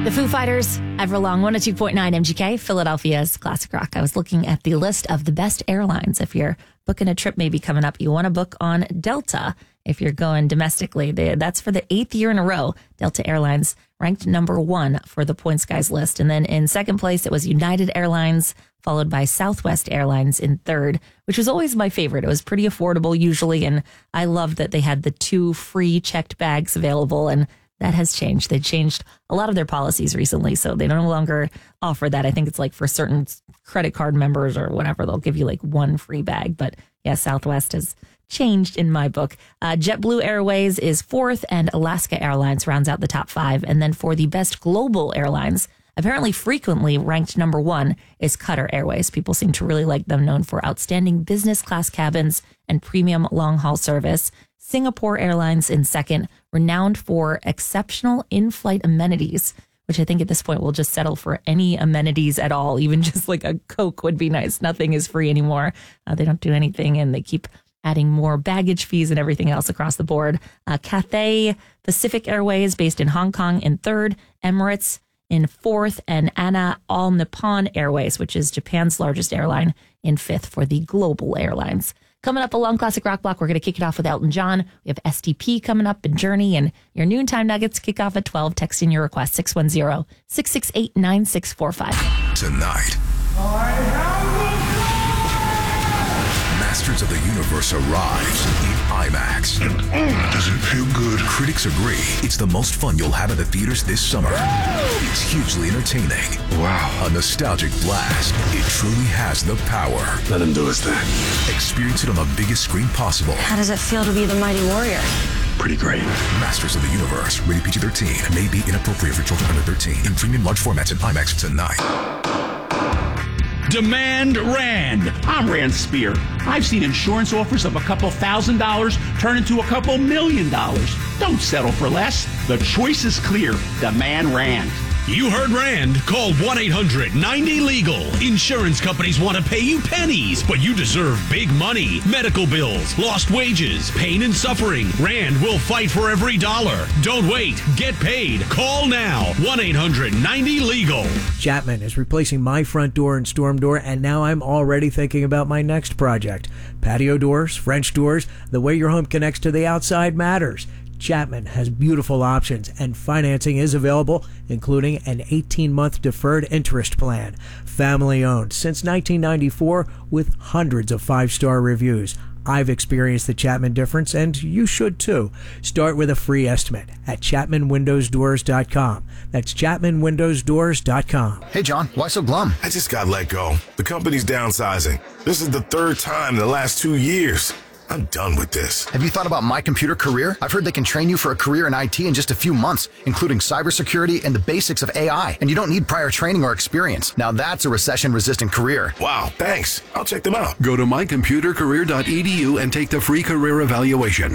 The Foo Fighters, Everlong, 102.9 MGK, Philadelphia's classic rock. I was looking at the list of the best airlines. If you're booking a trip maybe coming up, you want to book on Delta. If you're going domestically, that's for the 8th year in a row. Delta Airlines ranked number 1 for the Points Guys list. And then in second place, it was United Airlines, followed by Southwest Airlines in third, which was always my favorite. It was pretty affordable usually, and I loved that they had the 2 free checked bags available, and that has changed. They changed a lot of their policies recently, so they no longer offer that. I think it's like for certain credit card members or whatever, they'll give you like 1 free bag. But yeah, Southwest has changed in my book. JetBlue Airways is 4th, and Alaska Airlines rounds out the top 5. And then for the best global airlines, apparently frequently ranked number 1 is Qatar Airways. People seem to really like them, known for outstanding business class cabins and premium long-haul service. Singapore Airlines in second, renowned for exceptional in-flight amenities, which I think at this point will just settle for any amenities at all. Even just like a Coke would be nice. Nothing is free anymore. They don't do anything, and they keep adding more baggage fees and everything else across the board. Cathay Pacific Airways, based in Hong Kong, in third. Emirates in fourth, and Ana All Nippon Airways, which is Japan's largest airline, in fifth for the global airlines. Coming up along Classic Rock Block, we're going to kick it off with Elton John. We have STP coming up and Journey, and your noontime nuggets kick off at 12. Text in your request, 610-668-9645. Tonight, Masters of the Universe arrives in IMAX. Does it feel good? Critics agree it's the most fun you'll have at the theaters this summer. It's hugely entertaining. Wow. A nostalgic blast. It truly has the power. Let him do his thing. Experience it on the biggest screen possible. How does it feel to be the mighty warrior? Pretty great. Masters of the Universe, rated PG-13, may be inappropriate for children under 13. In premium large formats in IMAX tonight. Demand Rand. I'm Rand Spear. I've seen insurance offers of a couple $1,000 turn into a couple $1 million. Don't settle for less. The choice is clear. Demand Rand. You heard Rand. Call 1-800-90-LEGAL. Insurance companies want to pay you pennies, but you deserve big money. Medical bills, lost wages, pain and suffering. Rand will fight for every dollar. Don't wait. Get paid. Call now. 1-800-90-LEGAL. Chapman is replacing my front door and storm door, and now I'm already thinking about my next project. Patio doors, French doors, the way your home connects to the outside matters. Chapman has beautiful options, and financing is available, including an 18-month deferred interest plan. Family owned since 1994 with hundreds of 5-star reviews. I've experienced the Chapman difference, and you should too. Start with a free estimate at ChapmanWindowsDoors.com. That's ChapmanWindowsDoors.com. Hey, John, why so glum? I just got let go. The company's downsizing. This is the 3rd time in the last 2 years. I'm done with this. Have you thought about My Computer Career? I've heard they can train you for a career in IT in just a few months, including cybersecurity and the basics of AI. And you don't need prior training or experience. Now that's a recession-resistant career. Wow, thanks. I'll check them out. Go to mycomputercareer.edu and take the free career evaluation.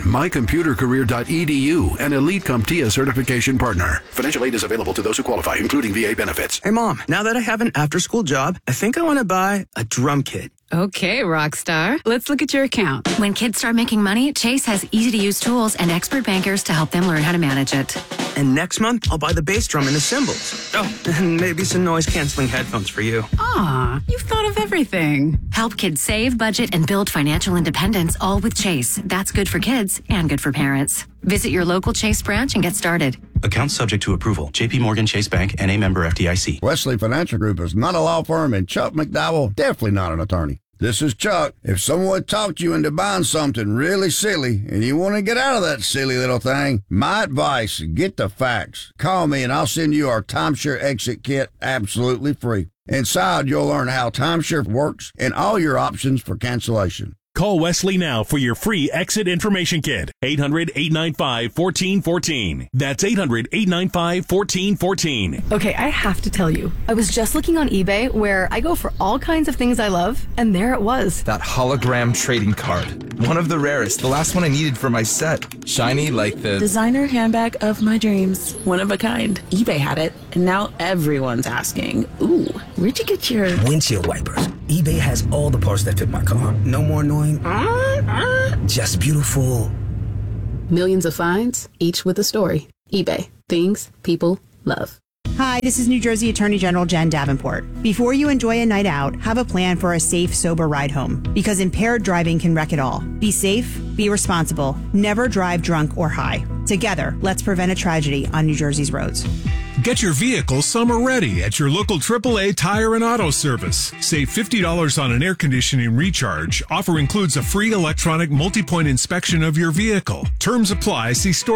Mycomputercareer.edu, an Elite CompTIA certification partner. Financial aid is available to those who qualify, including VA benefits. Hey, Mom, now that I have an after-school job, I think I want to buy a drum kit. Okay, Rockstar. Let's look at your account. When kids start making money, Chase has easy-to-use tools and expert bankers to help them learn how to manage it. And next month, I'll buy the bass drum and the cymbals. Oh, and maybe some noise-canceling headphones for you. Aw, you've thought of everything. Help kids save, budget, and build financial independence, all with Chase. That's good for kids and good for parents. Visit your local Chase branch and get started. Account subject to approval. J.P. Morgan Chase Bank and a member FDIC. Wesley Financial Group is not a law firm, and Chuck McDowell definitely not an attorney. This is Chuck. If someone talked you into buying something really silly and you want to get out of that silly little thing, my advice, get the facts. Call me and I'll send you our timeshare exit kit absolutely free. Inside, you'll learn how timeshare works and all your options for cancellation. Call Wesley now for your free exit information kit. 800-895-1414. That's 800-895-1414. Okay, I have to tell you, I was just looking on eBay where I go for all kinds of things I love, and there it was. That hologram trading card. One of the rarest. The last one I needed for my set. Shiny like the designer handbag of my dreams. One of a kind. eBay had it, and now everyone's asking, ooh, where'd you get your windshield wipers? eBay has all the parts that fit my car. No more annoying. Just beautiful. Millions of finds, each with a story. eBay. Things people love. Hi, this is New Jersey Attorney General Jen Davenport. Before you enjoy a night out, have a plan for a safe, sober ride home. Because impaired driving can wreck it all. Be safe, be responsible, never drive drunk or high. Together, let's prevent a tragedy on New Jersey's roads. Get your vehicle summer ready at your local AAA Tire and Auto Service. Save $50 on an air conditioning recharge. Offer includes a free electronic multi-point inspection of your vehicle. Terms apply. See store